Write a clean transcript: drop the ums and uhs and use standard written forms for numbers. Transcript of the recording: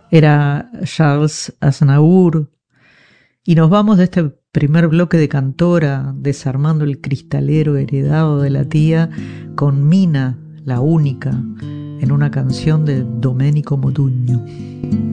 Era Charles Aznavour. Y nos vamos de este primer bloque de Cantora, desarmando el cristalero heredado de la tía, con Mina, la única, en una canción de Domenico Modugno.